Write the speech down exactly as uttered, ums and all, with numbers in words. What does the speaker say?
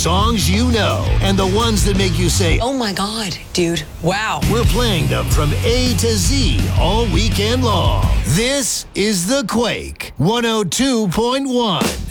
songs you know and the ones that make you say, oh my God, dude, wow. We're playing them from A to Z all weekend long. This is The Quake one oh two point one.